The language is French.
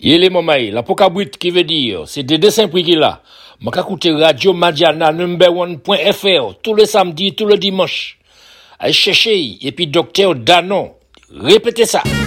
Yele mamaï, la pokabrit qui veut dire, c'est des dessins prix qu'il a. M'a écouté Radio Madiana #1.fr tous les samedis, tous les dimanches. Allez chercher, et puis Docteur Danon. Répétez ça.